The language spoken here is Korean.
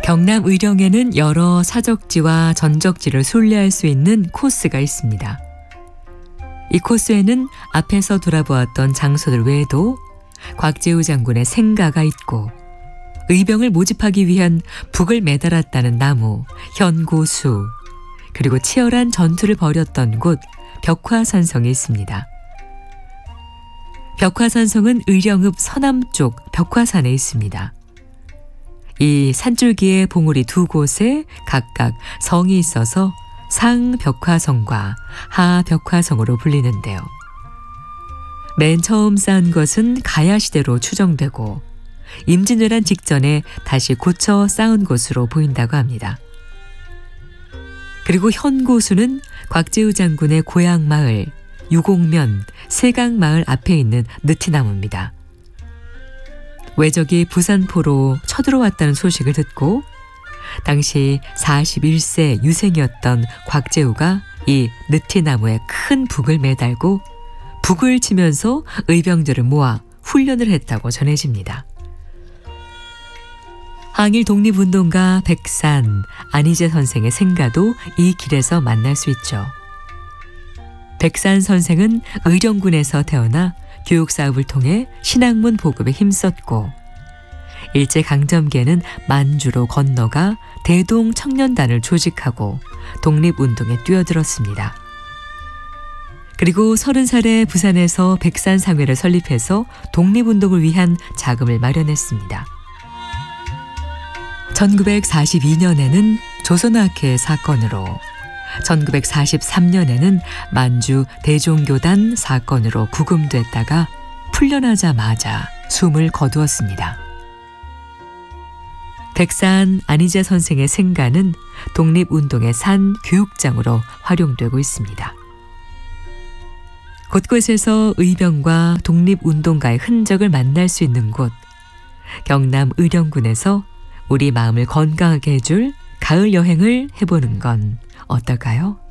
경남 의령에는 여러 사적지와 전적지를 순례할 수 있는 코스가 있습니다. 이 코스에는 앞에서 돌아보았던 장소들 외에도 곽재우 장군의 생가가 있고 의병을 모집하기 위한 북을 매달았다는 나무, 현고수, 그리고 치열한 전투를 벌였던 곳 벽화산성이 있습니다. 벽화산성은 의령읍 서남쪽 벽화산에 있습니다. 이 산줄기의 봉우리 두 곳에 각각 성이 있어서 상벽화성과 하벽화성으로 불리는데요. 맨 처음 쌓은 것은 가야시대로 추정되고 임진왜란 직전에 다시 고쳐 쌓은 곳으로 보인다고 합니다. 그리고 현고수는 곽재우 장군의 고향 마을 유곡면 세강마을 앞에 있는 느티나무입니다. 외적이 부산포로 쳐들어왔다는 소식을 듣고 당시 41세 유생이었던 곽재우가 이 느티나무에 큰 북을 매달고 북을 치면서 의병들을 모아 훈련을 했다고 전해집니다. 항일 독립운동가 백산 안희재 선생의 생가도 이 길에서 만날 수 있죠. 백산 선생은 의령군에서 태어나 교육사업을 통해 신학문 보급에 힘썼고 일제강점기에는 만주로 건너가 대동청년단을 조직하고 독립운동에 뛰어들었습니다. 그리고 30살에 부산에서 백산상회를 설립해서 독립운동을 위한 자금을 마련했습니다. 1942년에는 조선학회 사건으로 1943년에는 만주 대종교단 사건으로 구금됐다가 풀려나자마자 숨을 거두었습니다. 백산 안희재 선생의 생가는 독립운동의 산 교육장으로 활용되고 있습니다. 곳곳에서 의병과 독립운동가의 흔적을 만날 수 있는 곳, 경남 의령군에서 우리 마음을 건강하게 해줄 가을 여행을 해보는 건 어떨까요?